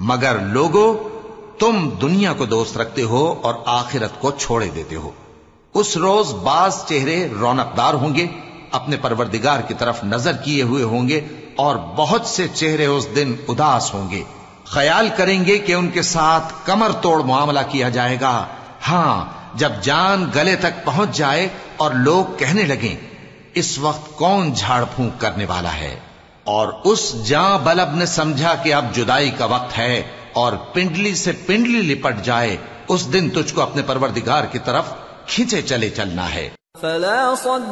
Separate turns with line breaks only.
मगर लोगो, तुम दुनिया को दोस्त रखते हो और आखिरत को छोड़े देते हो। उस रोज बाज चेहरे रौनकदार होंगे, अपने परवरदिगार की तरफ नजर किए हुए होंगे, और बहुत से चेहरे उस दिन उदास होंगे। ख्याल करेंगे कि उनके साथ कमर तोड़ मामला किया जाएगा। हां, जब जान गले तक पहुंच जाए और लोग कहने लगें, इस वक्त कौन झाड़ फूंक करने वाला है, और उस जां बलब ने समझा कि अब जुदाई का वक्त है और पिंडली से पिंडली लिपट जाए, उस दिन तुझको अपने परवरदिगार की तरफ खींचे चले चलना है।